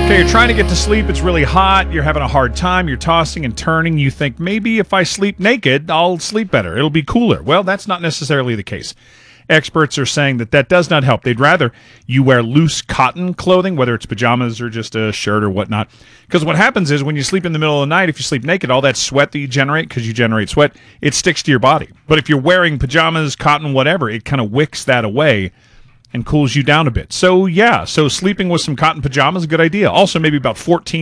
Okay, you're trying to get to sleep. It's really hot. You're having a hard time. You're tossing and turning. You think maybe if I sleep naked, I'll sleep better. It'll be cooler. Well, that's not necessarily the case. Experts are saying that does not help. They'd rather you wear loose cotton clothing, whether it's pajamas or just a shirt or whatnot. Because what happens is when you sleep in the middle of the night, if you sleep naked, all that sweat that you generate, because you generate sweat, it sticks to your body. But if you're wearing pajamas, cotton, whatever, it kind of wicks that away and cools you down a bit. So sleeping with some cotton pajamas is a good idea. Also, maybe about 14